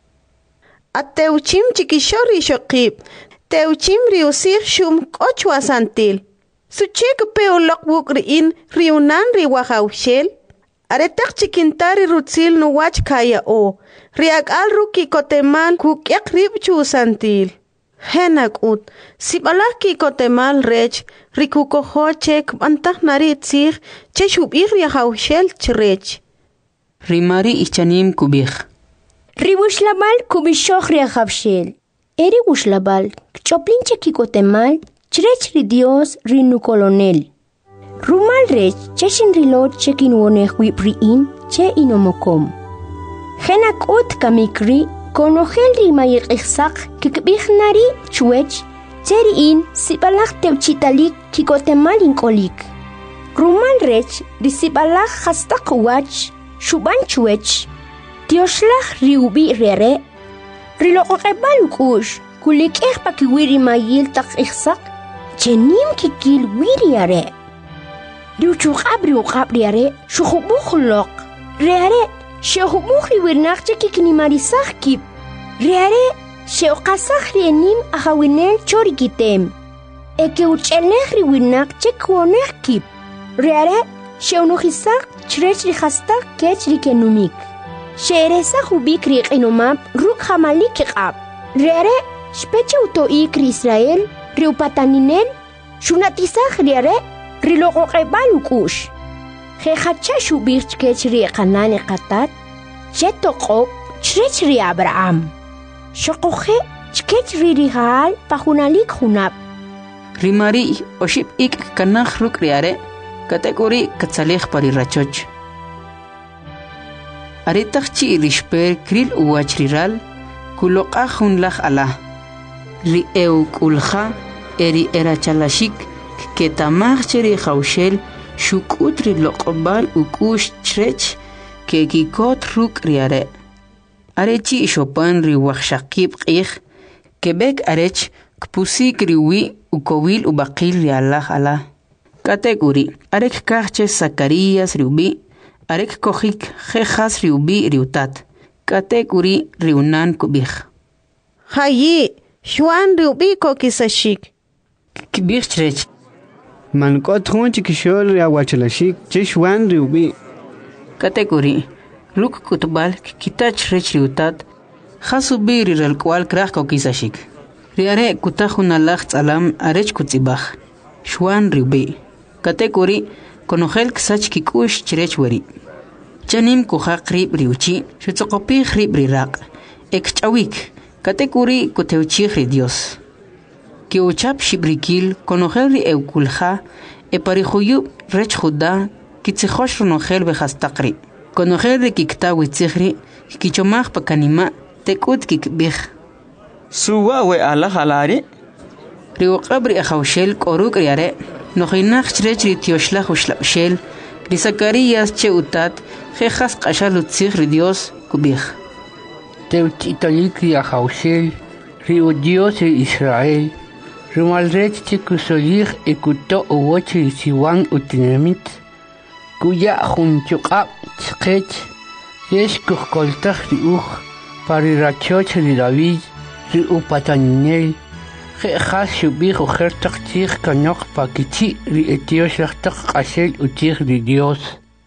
Ateuchim chikishori shokib. Teuchim riusir shum kochwa santil. Suchik peo lokbuk riin riunan riwahaushel. Aretak chikintari rutzil nuwach kaya o. Riak al ruki kotemal kukyak ribchu santil. Henak ut. Sibalak ki kotemal rech. Rikukohochek bantah narit sir. Cheshub riahaushel chrech. Rimari ichanim kubich. Riwushlabal kubishok riahavshel. Eri wushlabal, choplinche kikotemal, chrech ri Dios rinu colonel. Rumal rech, cheshin rilot chekin wonech wipriin, che inomokom. Henak ut kamikri, konogel ri mayik iksak, kikbichnari chuech, teriin, sibalak teuchitalik kikotemal inkolik. Rumal rech, risibalak hastak wach, shuban chuech, Tioslach riubi rere, rilokokebal ukush, kulik pa kiwiri mayil tak iksak, chenim kikil wiri are. Riuchukab riare, shukubukulok, reare, shehubuk riwirnak chekikinimarisach kip, reare, sheokasach rienim ahawinel chorikitem, eke uchelech riwirnak chekwonech kip, reare, sheunuchisak chrech rihastak kech rikenumik. Sheresa hubik rik inumab ruk hamalik iqab. Rere, speche utoik Israel, riupataninel, shunatisach rere, rilokokebal ukush. Hehacha shubik kech ri kanani qatat, chetokop, chrech ri Abraham. Shokohe, chkech ri rihal, pahunalik hunab. Rimari, oship ik kanach ruk riare, kategori katsalech pari rachoch. Aretakchi rishper kril uachriral, kulokahun lach ala. Ri kulha, eri erachalashik, ketamacheri haushel, shukutri lokobal ukush chrech, kekikot ruk riare. Arechi shopan ri wachshakib ich, kebek arech, kpusik riwi ukowil ubakil rialach ala. Kategori, arek kache Zacarías riubi, Arek kohik jejas riubi riutat. Kategori riunan kubich. Hayi, Juan riubi kokisashik. Kibich chrech. Man kot hun chikishol riawachalashik, che Juan riubi. Kategori. Ruk kutbal kitach rech riutat. Hasubi rirel kwal krach kokisashik. Riare kutahun alach alam arech kutzibach. Juan riubi. Kategori. Konogel ksach kikush chrech weri. Chanim kuhak rib riuchi, shutsokopi rib rirak. Ek chawik, kategori kuteuchi ri Dios. Ki uchap shibrikil, konogel ri eukulha, e parijuyub rech Judá, kitzihosh ronogel behastakri. Konogel ri kikta witzihri, kichomach pakanima, tekut kikbich. Suwa we ala halari? Riwakabri ahaushel koruk riare, Nojinach chrech ri tioshlach ushlapshel, ri Zacarías che utat, jejas qashal utzich ri Dios kubich. Teuchitalik ri ahaushel, ri Dios ri Israel, ri malrech chikusolich ekuto uwoch ri siwan utinamit, kuya junchukab chkech, yesh kuhkoltach ri pari rachoch ri David, ri upataninel, Jejas shubich ujertak tzich kanok pakichi ri etios lachtak qashel utzich ri Dios.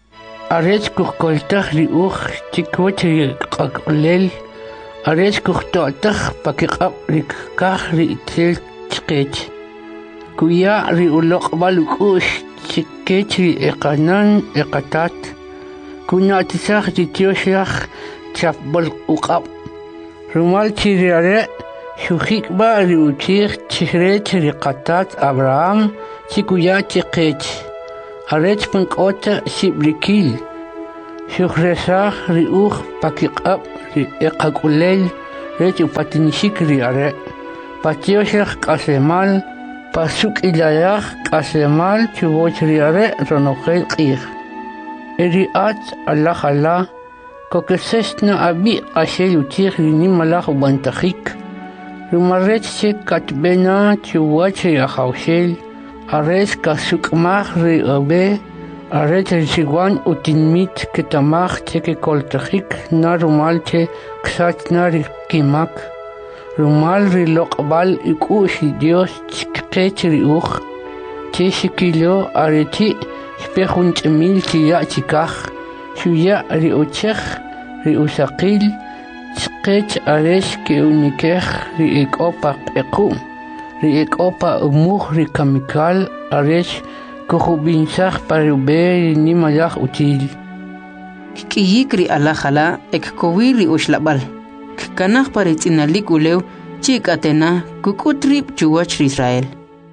Arech kuhkoltach ri chikwach ri qaklel. Arech kuhtoatach pakikab ri kach ri itzel chkech. Kuya ri ulok balukush chikech ri ekanan ekatat. Kunatisach ri tios lach chapbal ukab. Rumal chiriare Shujikba riuchir chirech riqatat Abraham chikuya chiqech. Arech pankota sibrikil. Shujresah riuch pakiqab ri eqakulel rech upatinishik riare. Patioshach kasemal pasuk ilayach kasemal chuboch riare ronochel qir. Eriat Allah kokesesna abi ashel utir nimalach ubantachik. Rumarech che katbena chuwach yahaushel. Ares kasukmach riabe. Aret el-Sigwan utinmit ketamach teke koltachik na rumal che ksatna rikimak. Rumal rilokbal ikushi Dios chikech riuch. Che shikilo areti spechunch emil chiya chikach. Shuya riuchech riusakil. Chikech ares ke unikech riikopa ekum. Riikopa umuch rikamikal ares Kuhubinsach parube ni malach util. Kiyikri alajala ek kowiri ushlabal. Kanach paritzinalik uleu chikatena kukutrip chuwach Israel.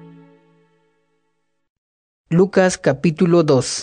Lucas capítulo 2.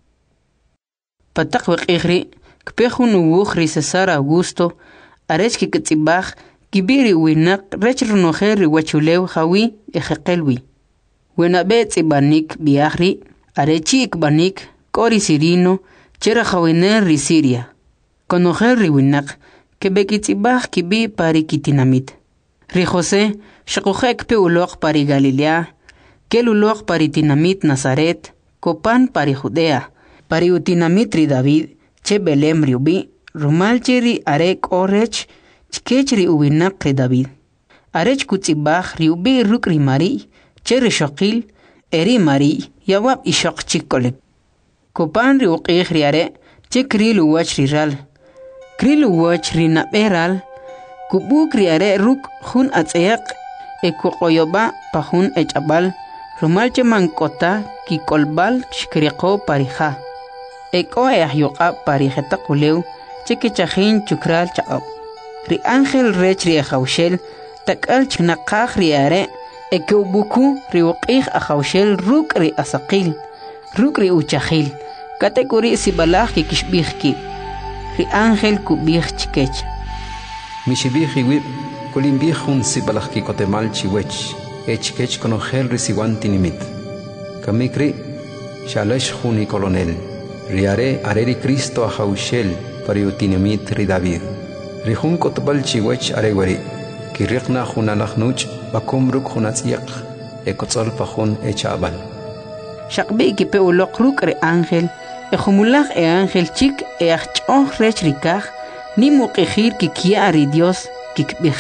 Patak wekigri kpehun uwuchri Cesar Augusto ares kikatzibach kibiri winak rech runojer wachuleu hawi ejekelwi. Wena bet ibanik biahri, arechi ikbanik, kori sirino, chera jawiner ri Siria. Konojer ri winak, kebekitsibach kibi pari kitinamit. Ri José, shakujek pe ulok pari Galilea, kel ulok pari tinamit Nazaret, kopan pari Judea, pari utinamit ri David, che Belem ri ubi, rumal chiri arek orech, chkech ri uwinak ri David. Arech kutsibach ri ubi ruk ri Mari, Cherry Shokil, Eri Mari, Yawab Ishok Chikolek. Kopan Riuk Riare, Chekrilu Watch Riral. Krilu Watch Rina Beral, Kubuk Riare Ruk Hun Atzeak, Ekoyoba Pahun Echabal, Rumalche Mankota, Kikolbal Chkriko Parija. Eko Yokab Parijeta Kuleu, Chekichin Chukral Chab. Ri Angel Rech Riahaushel, Takal Chnakach Riare, Ekeubuku riuqih ajaushel ruk ri asaqil, ruk ri uchahil, kategori sibalach kikishbihki, ri ángel kubih chikech. Mishibih iwib, kulimbih hun sibalach kikotemal chiwech, echkech konogel ri siwantinimit. Kamikri, shalesh huni colonel, riare areri Cristo ajaushel, pariutinimit ri David. Ri hun kotbal chiwech arewari. Kirikna hunalach nuch bakum ruk hunatsiyak ekotzol pahun echabal. Shakbi kipe ulok ruk re ángel ejumulach ángel chik achchoh rech rikach ni muqihir kikia ri Dios kikbih.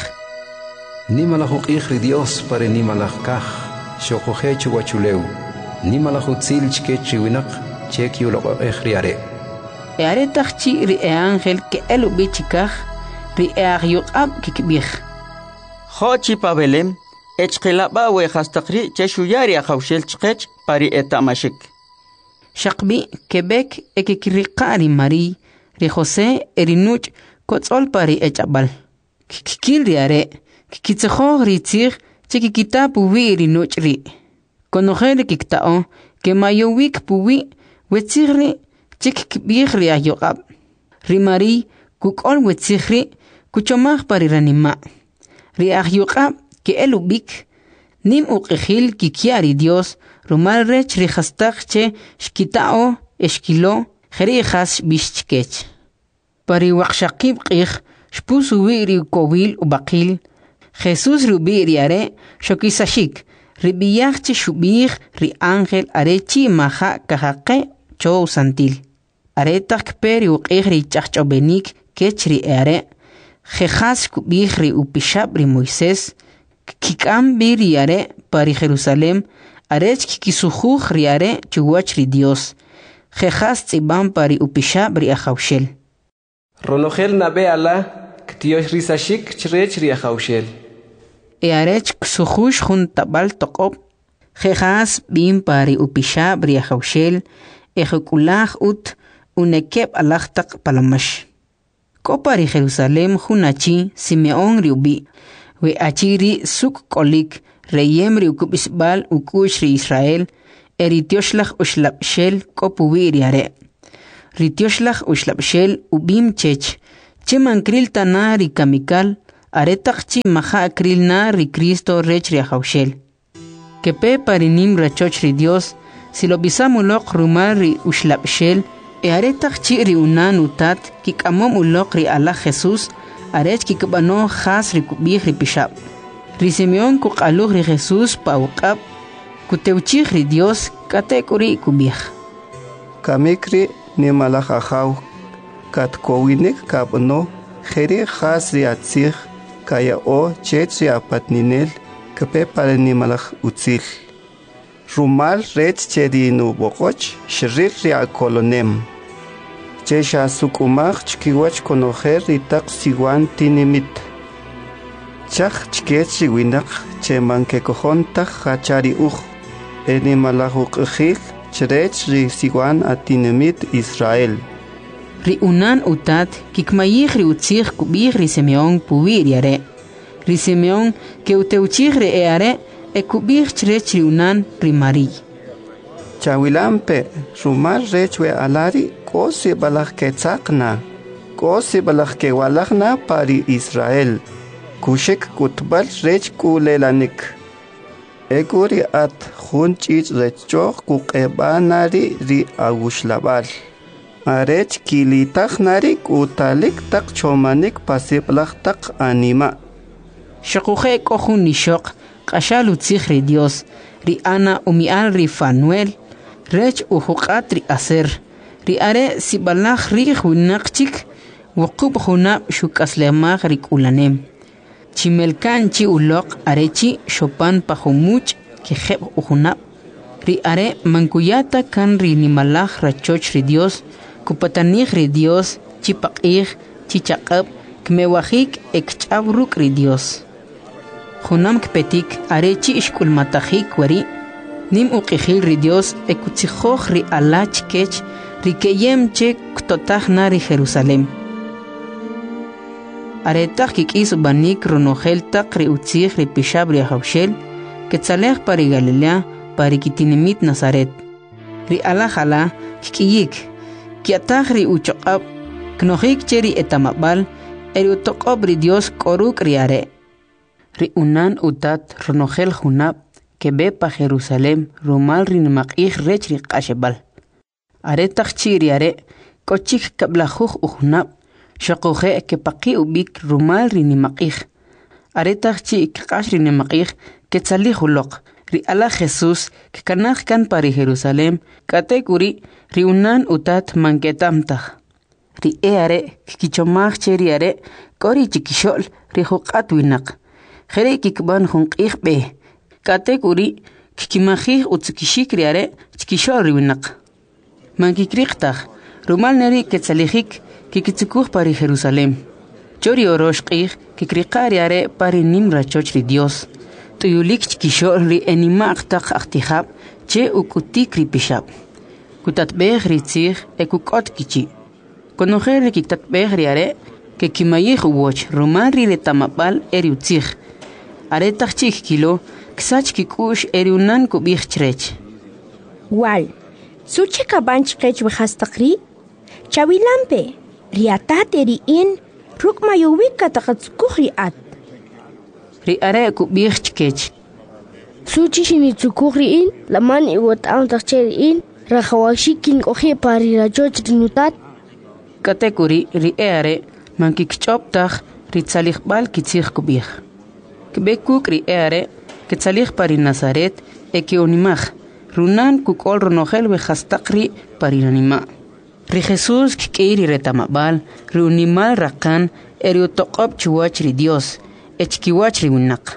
Ni malachuk ri Dios pare ni malach kach shokohe chuwachuleu ni malachutzil chkech winak chek yulok riare. Eare tachchi ri ángel ke elubi chikach ri yukab kikbih. Hochi pa Belem, echqilaba we hastakri cheshuyari ajaushel chqech pari etamashik. Shakbi, Quebec, ekikirikari Mari, ri José, erinuch, kotzol pari echabal. Kikil riare, kikitzejo ritzir, chikikita puwi erinuch ri. Konojer kiktao, ke mayowik puwi, wetzirri, chikikbir ri ayogab. Ri Mari, kukol wetzirri, kuchomach pari ranima. Riach yuqab ke elubik nim uqihil kikiari Dios rumal rech rihastach che shkitao eshkilo jerijas bishchkech. Pari waqshaqib qih shpusu wiri kowil ubaqil Jesús rubi riare shokisashik ribiyach che shubih ri ángel arechi maha kahaqe chow santil. Aretak peri uqih ri chachchobenik kechri are Jejas kubihri upishabri Moisés, kikam biriare pari Jerusalem, arech kikisujuj riare chuwachri Dios. Jejas tzibam pari upishabri ajaushel. Ronogel nabe ala, ktiosh risashik chrech ri ajaushel. Arech ksujuj jun tabal tokop. Jejas bim pari upishabri ajaushel, ejekulaj ut unekeb alachtak palamash. Kopari Jerusalem hunachi Simeón riubi, we achiri suk kolik reyemri ukubisbal ukushri Israel eritioslach uslapshel kopuwiriare ritioslach uslapshel ubim chech cheman kril tanari kamikal aretakchi maha kril nari Cristo rechri haushel kepe parinim rachochri Dios si lo bisamulok rumari uslapshel aretakchi ri unan utat kikamom ulok ri ala Jesus arech kikbano khas ri kubih ri pishab ri Simeon kuqaluh ri Jesus pauqab kuteuchih ri Dios katekuri kubih kamikri ni malajajaw katkowinik kabno kheri khas ri atzih kaya o chetri apatninel kepe pare ni malaj utzil rumal rech chedi nu boqoch shrir ri akolonem Chesha sukumach chkiwach konojer itaq siwan tinimit. Chach chkech winak cheman ke kojontaj hachari uj. Eni malajuk ujil chrech ri siwan atinimit Israel. Ri unan utat kikmayih ri utzih kubih ri Simeon puwir yare. Ri Simeon ke uteuchih ri eare e kubih chrech ri unan ri Mari. Chawilampe rumar rechwe alari kosi balaj ke tzakna, kosi balaj ke walajna pari Israel, kushik kutbal rech kulelanik. Eguri at junchich rechoch kukebanari ri agushlabal. Arech kilitach nari kutalik tak chomanik pasiblaj tak anima. Shakuhe kohun nishok, kashal utzich ri Dios, ri Ana umial ri Fanuel, rech uhuqat ri Aser. ri are si balach ri hunaqchik waqub hunab shukaslemag ri kulanem chimelkan chi uloq arechi shopan pahumuch ki kheb uhunab ri are mankuyata kan ri nimalach rachoch ri Dios kupatanig ri Dios chipaqig chichaqab kmewajik ekchabruk ri Dios hunam kpetik arechi ishkulmatahik wari nim uqihil ri Dios ekutsikhoj ri alach kech Rikeyem che ktotaj nari Jerusalem. Aretaj kikis banik ronogel tak ri utzih ri pishab ri haushel, ketzalech pari Galilea, pari kitinimit Nazaret. Ri alajala kikiyik, kiataj ri uchoqab, knojik che ri etamabal, eri utoqob ri Dios koruk ri are. Ri unan utat ronogel junab, kebe pa Jerusalem, rumal ri namaqih rech ri qashebal. Aretak chiri are kochik kablajuj ujnab shaqoje ke paqi ubik rumal ri nimaqih aretak chi qash ri nimaqih ke tzalih uloq ri ala Jesus ke kanaj kan pari Jerusalem katekuri ri unan utat manketamtaj ri are kichomaj cheri are kori chikishol ri huqat winaq jere kikban junqih be katekuri kikimajih utzkishik ri are chikishol ri winaq Mankikriqtaj, rumal neri ketzalihik kikitzukuj pari Jerusalem. Chori oroshqij kikriqari are pari nimra chochri Dios. Tuyulik chkishor ri enimaqtaq aqtijab che ukutik ri pishab. Kutatbej ri tzij ekukot kichi. Konojer ri kitatbej ri are ke kimayij uwoch rumal ri retamapal eri utzij. Are tachchik kilo ksach kikush eri unan kubij chrech. Wal. Suche kabanch kech wehastaqri chawilampe riatate ri in rukmayuwik kataqatsukuj at ri are kubij kech suchi shini tsukuj ri in laman iwat ang taqche ri in rajawaxikin oje pari rachoch rinutat katekuri ri are mankikchoptaj ri tzaliqbal kitzij kubij kbekuk ri are kitzalij pari Nazaret ekeonimaj Runan kukol ronogel wejastaqri parinanima. Ri Jesus kikiri retamabal, ri unimal rakan, eri utoqob chiwach ri Dios, echkiwach ri winak.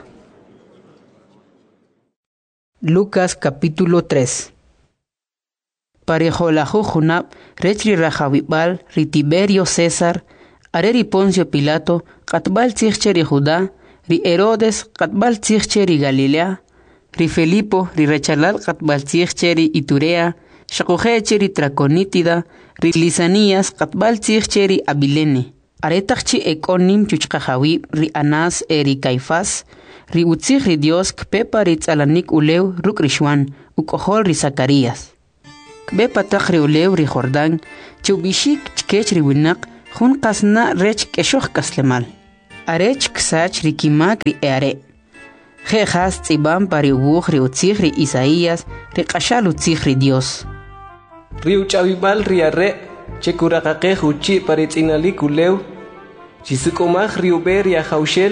Lucas capítulo 3. Parejolaju junab, rech ri rajawibal, ri Tiberio César, are ri Poncio Pilato, katbal tzihche ri Judá, ri Herodes, katbal tzihche ri Galilea, ri Felipo, ri rechalal qatbaltzij cheri Iturea, shakoje cheri Traconítida, ri Lisanías qatbaltzij cheri Abilene, Aretaqchi ekonim chuchqajawi ri Anás eri Caifás, ri utzig ri Dios kpepa ri tzalanik ulew ruk rishwan, ukohol ri Zacarías. Kbepa taq ri ulew ri Jordán, chubishik chkech ri winak, jun qasna rech keshoh kaslemal. Arech ksach ri kimak ri eare. Jejas tzibam pari ubuj ri utzig ri Isaías, ri qashal utzig ri Dios. Ri uchawibal ri arre, chekuraqaqej uchi pari tzinalik ulew, chisukomaj ri ube ri ajaushel.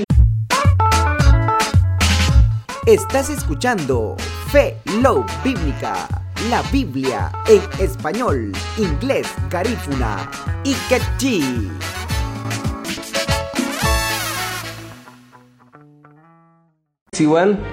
Estás escuchando Fe Love Bíblica, la Biblia en español, inglés, garífuna y quechí. Siwan,